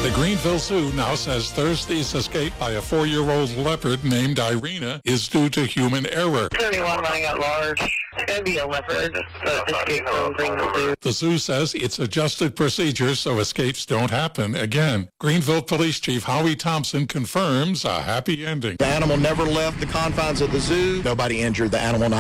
The Greenville Zoo now says Thursday's escape by a 4-year-old leopard named Irina is due to human error. 31 running at large. It's going to be a leopard that escaped from Greenville Zoo. The zoo says it's adjusted procedures so escapes don't happen again. Greenville Police Chief Howie Thompson confirms a happy ending. The animal never left the confines of the zoo. Nobody injured the animal.